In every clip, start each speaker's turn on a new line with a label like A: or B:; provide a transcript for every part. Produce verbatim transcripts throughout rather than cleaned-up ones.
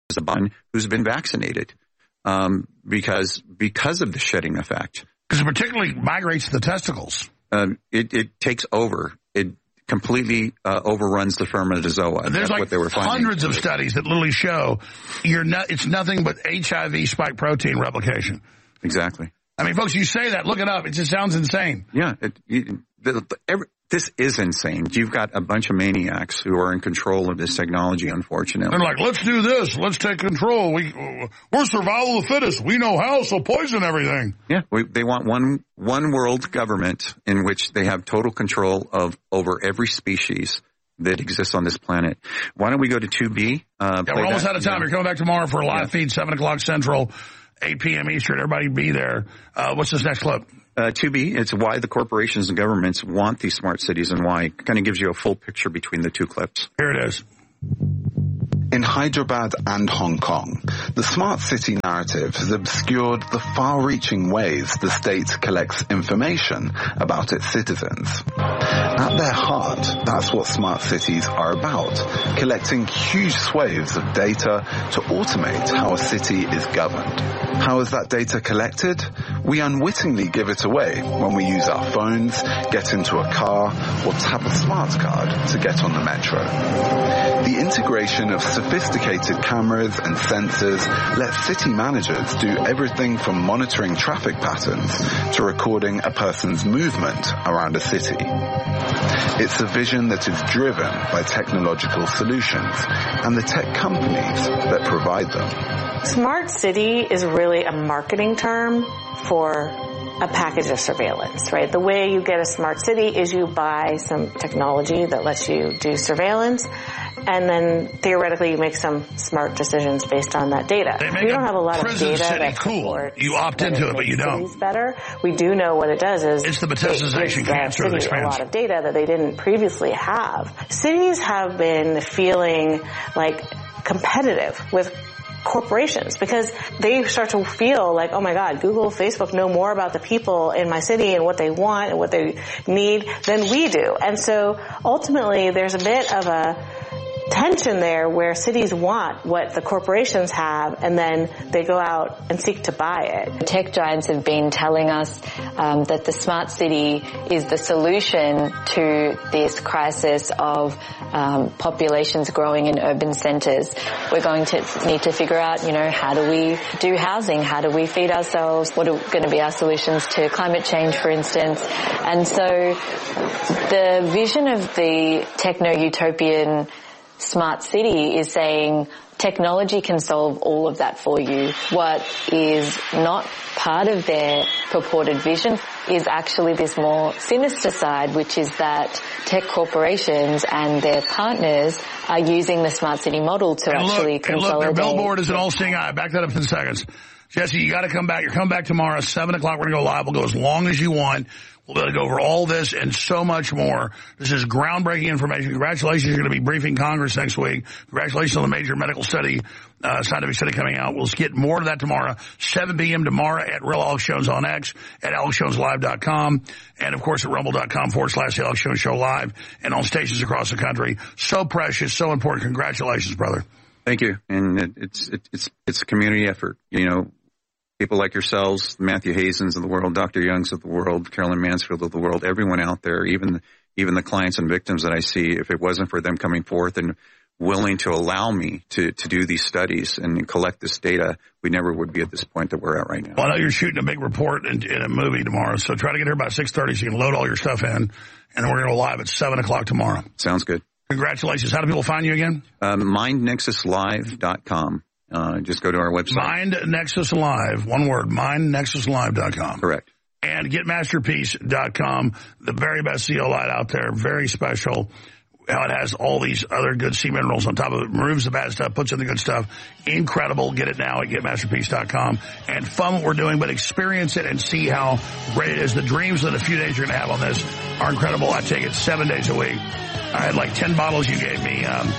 A: someone who's been vaccinated um, because because of the shedding effect.
B: Because it particularly migrates to the testicles.
A: Um, it, it takes over. It completely uh, overruns the spermatozoa.
B: There's
A: That's
B: like
A: what they were finding.
B: hundreds of studies that literally show you're not, it's nothing but H I V spike protein replication.
A: Exactly.
B: I mean, folks, you say that, look it up. It just sounds insane.
A: Yeah. It, you, the, the, every, this is insane. You've got a bunch of maniacs who are in control of this technology, unfortunately.
B: They're like, let's do this. Let's take control. We, we're survival of the fittest. We know how, so poison everything.
A: Yeah. We, they want one one world government in which they have total control of over every species that exists on this planet. Why don't we go to two B? Uh,
B: yeah, we're almost
A: that.
B: out of time.
A: Yeah.
B: You're coming back tomorrow for a live
A: yeah.
B: feed, seven o'clock Central, eight p.m. Eastern. Everybody be there. Uh, what's this next clip?
A: Uh, two B, it's why the corporations and governments want these smart cities and why. It kind of gives you a full picture between the two clips.
B: Here it is.
C: In Hyderabad and Hong Kong, the smart city narrative has obscured the far-reaching ways the state collects information about its citizens. At their heart, that's what smart cities are about, collecting huge swathes of data to automate how a city is governed. How is that data collected? We unwittingly give it away when we use our phones, get into a car, or tap a smart card to get on the metro. The integration of sophisticated cameras and sensors lets city managers do everything from monitoring traffic patterns to recording a person's movement around a city. It's a vision that is driven by technological solutions and the tech companies that provide them.
D: Smart city is really a marketing term for a package of surveillance, right? The way you get a smart city is you buy some technology that lets you do surveillance, and then theoretically you make some smart decisions based on that data. We don't have a lot of data that
B: cool. You opt into it, but you don't.
D: Better. We do know what it does is
B: it's the metastasization cancer
D: that
B: expands.
D: A lot of data that they didn't previously have. Cities have been feeling like competitive with corporations because they start to feel like, oh my God, Google, Facebook know more about the people in my city and what they want and what they need than we do. And so ultimately there's a bit of a tension there where cities want what the corporations have and then they go out and seek to buy it.
E: Tech giants have been telling us um, that the smart city is the solution to this crisis of um, populations growing in urban centers. We're going to need to figure out, you know, how do we do housing? How do we feed ourselves? What are going to be our solutions to climate change, for instance? And so the vision of the techno-utopian smart city is saying technology can solve all of that for you. What is not part of their purported vision is actually this more sinister side, which is that tech corporations and their partners are using the smart city model to
B: and
E: actually
B: look,
E: consolidate.
B: And look, their billboard is an all-seeing eye. Back that up in seconds. Jesse, you got to come back. You're coming back tomorrow, seven o'clock. We're going to go live. We'll go as long as you want. We'll be able to go over all this and so much more. This is groundbreaking information. Congratulations. You're going to be briefing Congress next week. Congratulations on the major medical study, uh, scientific study coming out. We'll get more of that tomorrow, seven p.m. tomorrow at Real Alex Jones on X, at alex jones live dot com, and, of course, at rumble.com forward slash the Alex Jones Show live, and on stations across the country. So precious, so important. Congratulations, brother.
A: Thank you. And it, it's it, it's it's a community effort, you know. People like yourselves, Matthew Hazens of the world, Doctor Youngs of the world, Carolyn Mansfield of the world, everyone out there, even even the clients and victims that I see, if it wasn't for them coming forth and willing to allow me to, to do these studies and collect this data, we never would be at this point that we're at right now.
B: Well, I know you're shooting a big report in, in a movie tomorrow, so try to get here by six thirty so you can load all your stuff in, and then we're going to go live at seven o'clock tomorrow.
A: Sounds good.
B: Congratulations. How do people find you again?
A: Um, mind nexus live dot com. Uh, just go to our website.
B: Mind Nexus Live, one word, mind nexus live dot com.
A: Correct.
B: And get masterpiece dot com, the very best C O light out there, very special. How it has all these other good sea minerals on top of it, removes the bad stuff, puts in the good stuff. Incredible. Get it now at get masterpiece dot com. And fun what we're doing, but experience it and see how great it is. The dreams that a few days you're going to have on this are incredible. I take it seven days a week. I had like ten bottles you gave me um,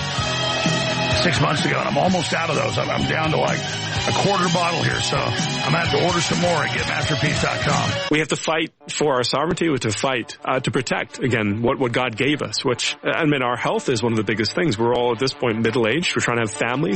B: six months ago, and I'm almost out of those. I'm, I'm down to like a quarter bottle here, so I'm going to have to order some more at get masterpiece dot com.
F: We have to fight for our sovereignty. We have to fight uh, to protect, again, what, what God gave us, which, I mean, our health is one of the biggest things. We're all, at this point, middle-aged. We're trying to have families.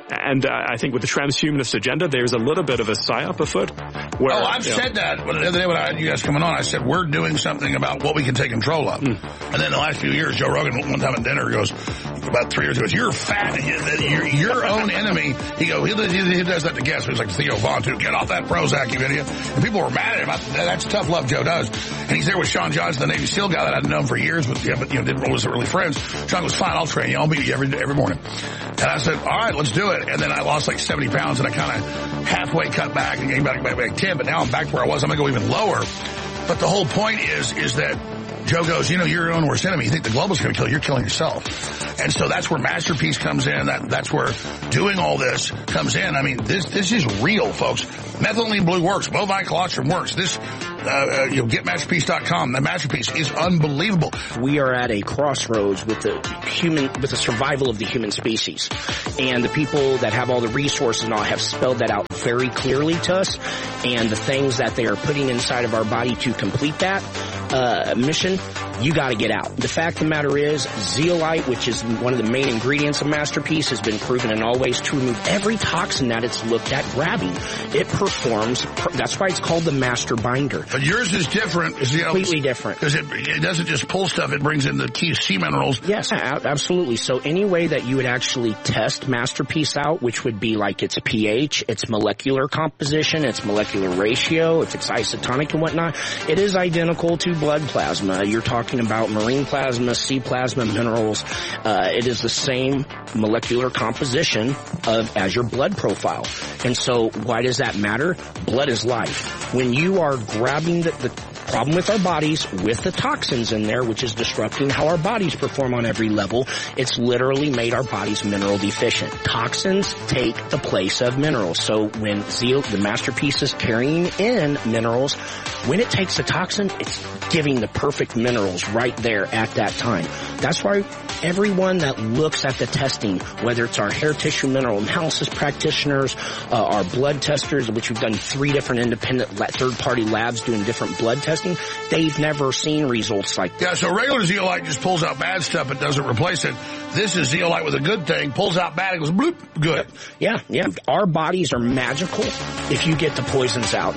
F: And uh, I think with the transhumanist agenda, there's a little bit of a psyop afoot. Where,
B: oh, I've
F: you know,
B: said that. The other day when I had you guys coming on, I said, we're doing something about what we can take control of. Mm. And then the last few years, Joe Rogan, one time at dinner, goes, about three years ago, you're fat. You're your own enemy. He goes, he, he, he does that to guests. He was like Theo Vaughn, too. Get off that Prozac, you idiot. And people were mad at him. That's tough love Joe does. And he's there with Sean Johnson, the Navy SEAL guy that I'd known for years, but, yeah, but you know, didn't wasn't really friends. Sean goes, fine, I'll train you. I'll meet you every, every morning. And I said, all right, let's do it. And then I lost like seventy pounds, and I kind of halfway cut back and came back back back ten. But now I'm back to where I was. I'm going to go even lower. But the whole point is, is that Joe goes, you know, you're your own worst enemy. You think the global's going to kill you. You're killing yourself. And so that's where Masterpiece comes in. That, that's where doing all this comes in. I mean, this, this is real, folks. Methylene blue works. Bovine colostrum works. This, uh, uh, you know, get masterpiece dot com. The Masterpiece is unbelievable.
G: We are at a crossroads with the human, with the survival of the human species. And the people that have all the resources and all have spelled that out very clearly to us. And the things that they are putting inside of our body to complete that, uh, mission, you got to get out. The fact of the matter is, zeolite, which is one of the main ingredients of Masterpiece, has been proven in all ways to remove every toxin that it's looked at grabbing. It performs, that's why it's called the master binder.
B: But yours is different. It's, you know,
G: completely different.
B: Because it, it doesn't just pull stuff, it brings in the key sea minerals.
G: Yes, absolutely. So any way that you would actually test Masterpiece out, which would be like its pH, its molecular composition, its molecular ratio, if it's isotonic and whatnot, it is identical to blood plasma. You're talking about marine plasma, sea plasma, minerals. Uh, it is the same molecular composition of as your blood profile. And so why does that matter? Blood is life. When you are grabbing the, the problem with our bodies with the toxins in there, which is disrupting how our bodies perform on every level, it's literally made our bodies mineral deficient. Toxins take the place of minerals. So when Zeal, the Masterpiece, is carrying in minerals, when it takes a toxin, it's giving the perfect minerals right there at that time. That's why everyone that looks at the testing, whether it's our hair tissue mineral analysis practitioners, uh, our blood testers, which we've done three different independent third-party labs doing different blood testing, they've never seen results like that.
B: Yeah, so regular zeolite just pulls out bad stuff, it doesn't replace it. This is zeolite with a good thing, pulls out bad, it goes bloop, good.
G: Yeah, yeah. Our bodies are magical if you get the poisons out.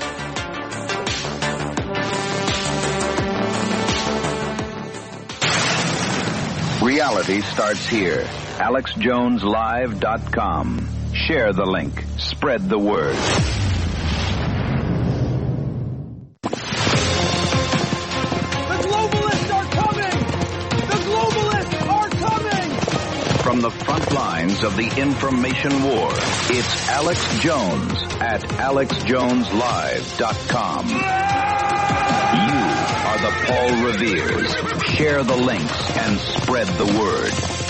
H: Reality starts here. Alex Jones Live dot com. Share the link. Spread the word.
I: The globalists are coming! The globalists are coming!
H: From the front lines of the information war, it's Alex Jones at Alex Jones Live dot com. You are the Paul Reveres. Share the links and spread the word.